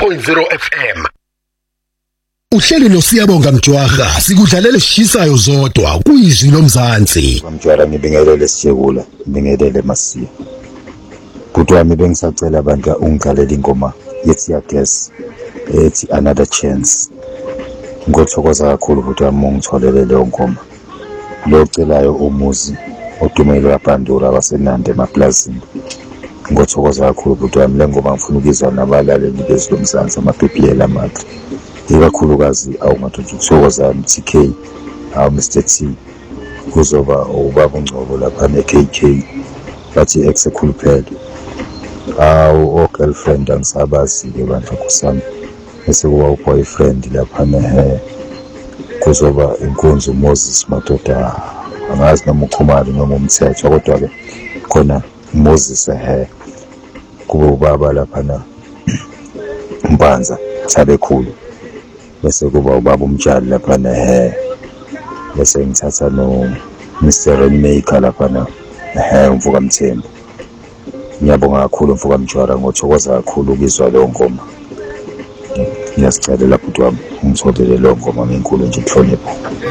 90.0 FM. Uhleli noSiyabonga Mjwara sikudlalela sishisayo zodwa kuyizwi lomzansi. Mjwara ngibingelele Sijekula, ngibingelele Masiya. Bhuti wami bengisacela abantu ungiqalela ingoma yethi yaGuess ethi Another Chance. Ngothokoza kakhulu bhuti wami ungitholele leyo ngoma. Lo celayo umuzi odumele wabandura waseNandi emaplazini. Ngothokoza kakhulu bhuti wami le ngoma ngifuna ukizwa nabalaleli bezwi lomzansi amaPPL amakhe. Ikakhulukazi awungathokoza MTK Mr T kuzoba ubaba uNgcobo lapha neKK bathi exekhuluphele o girlfriend angisabazi ke bantu kusami bese kuba boyfriend lapha nehe kuzoba inkunzi Moses Madoda angazi noma ukhumalo noma umthetho kodwa ke khona Moses kuba ubaba lapha na Mbanza sabekhulu bese kuba ubaba umtshali lapha nehe bese ngithatha no Mr Rainmaker lapha na umvuka Mthembu. Ngiyabonga kakhulu mvuka Mjwara ngothokoza kakhulu ukizwa leyo ngoma. Ngiyasicelela bhuti wami ungitholele leyo ngoma ngenkulu nje inhlonipho.